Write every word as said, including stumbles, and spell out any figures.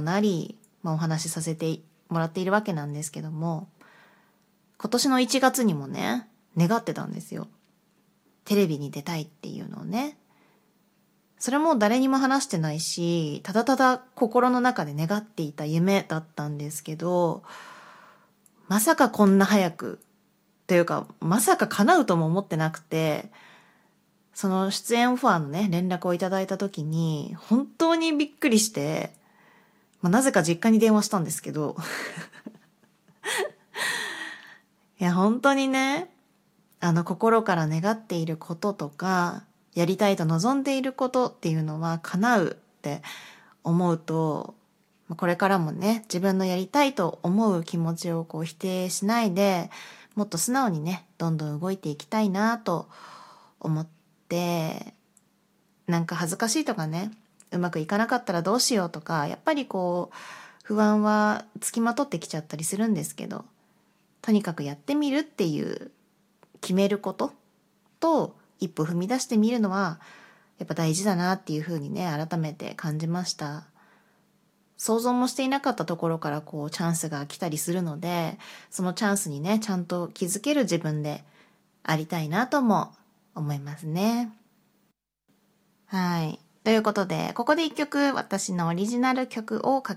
なり、まあ、お話しさせてもらっているわけなんですけども、今年のいちがつにもね、願ってたんですよ。テレビに出たいっていうのをね。それも誰にも話してないし、ただただ心の中で願っていた夢だったんですけど、まさかこんな早く、というか、まさか叶うとも思ってなくて、その出演オファーのね、連絡をいただいた時に、本当にびっくりして、まあ、なぜか実家に電話したんですけど、いや、本当にね、あの、心から願っていることとか、やりたいと望んでいることっていうのは叶うって思うと、これからもね、自分のやりたいと思う気持ちをこう否定しないで、もっと素直にね、どんどん動いていきたいなと思って、なんか恥ずかしいとかね、うまくいかなかったらどうしようとか、やっぱりこう、不安はつきまとってきちゃったりするんですけど、とにかくやってみるっていう決めることと一歩踏み出してみるのはやっぱ大事だなっていうふうにね、改めて感じました。想像もしていなかったところからこうチャンスが来たりするので、そのチャンスにね、ちゃんと気づける自分でありたいなとも思いますね。はい。ということで、ここで一曲私のオリジナル曲をか